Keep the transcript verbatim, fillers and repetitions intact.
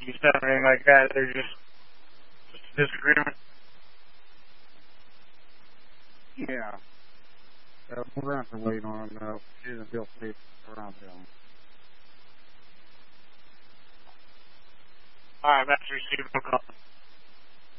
you said anything like that. They're just, just a disagreement. Yeah. Uh, we're going to have to wait on uh, she doesn't feel safe around him. Alright, Master, receive the call.